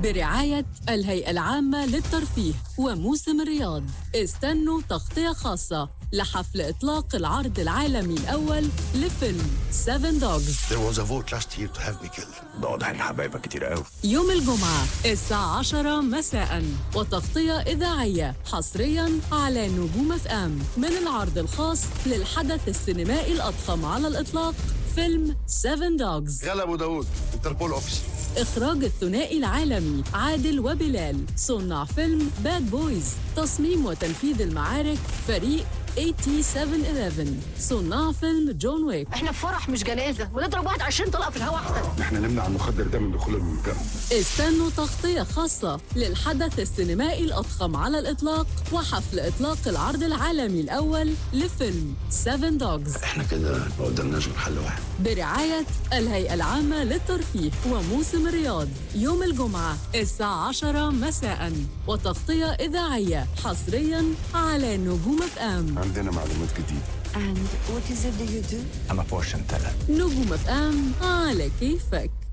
برعاية الهيئة العامة للترفيه وموسم الرياض. استنوا تغطية خاصة لحفل إطلاق العرض العالمي الأول لفيلم 7 Dogs. There was a vote last year to have me killed. واضح إن حبايبك كتير قوي. يوم الجمعة الساعة 10 مساء، وتغطية إذاعية حصرياً على نجوم FM من العرض الخاص للحدث السينمائي الأضخم على الإطلاق، فيلم 7 Dogs. يلا أبو داود، انتربول أوفيس. إخراج الثنائي العالمي عادل وبلال. صنع فيلم باد بويز. تصميم وتنفيذ المعارك فريق AT711. صناع فيلم جون ويك. احنا في فرح مش جنازة ونضرب 21 طلقة في الهواء احسن. احنا نمنع المخدر ده من دخول المنطقة. استنوا تغطية خاصة للحدث السينمائي الأضخم على الإطلاق وحفل إطلاق العرض العالمي الأول لفيلم 7 Dogs. احنا كده ما قدرناش غير حل واحد. برعاية الهيئة العامة للترفيه وموسم الرياض. يوم الجمعة الساعة 10 مساء، وتغطية إذاعية حصرياً على نجوم FM. عندنا معلومات جديدة. And what is it that you do? I'm a fortune teller. نجوم FM على كيفك.